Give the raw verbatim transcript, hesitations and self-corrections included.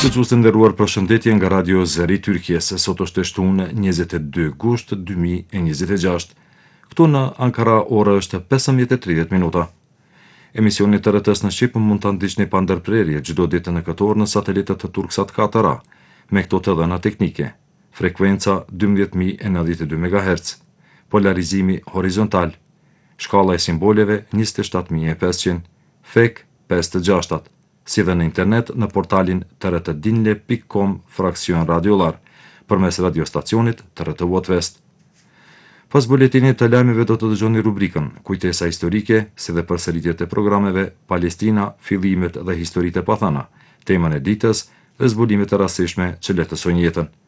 Dëgjues të nderuar, përshëndetje nga Radio Zëri Tyrkisë. Sot është e shtunë njëzet e dy gusht dy mijë e njëzet e gjashtë. Këtu në Ankara ora është pesëmbëdhjetë e tridhjetë minuta. Emisioni të R T S në Shqip mund ta ndiqni pa ndërprerje çdo ditë në këtë orë në satelitet të Turksat katër A, me këto të dhëna teknike. Frekuenca dymbëdhjetë mijë e nëntëdhjetë e dy megahertz, polarizimi horizontal, shkalla e simboleve njëzet e shtatë mijë e pesëqind, F E K pesë të gjashtat, si dhe në internet në portalin t r t dinle pikë com fraksion radiolar, përmes radiostacionit T R T Watt West. Pas buletinit të lajmeve do të dëgjoni rubrikën Kujtesa historike, si dhe përsëritjet e programeve Palestina, fillimet dhe historitë e pathana, temën e ditës dhe zbulimet e rastishme që lehtësojnë jetën.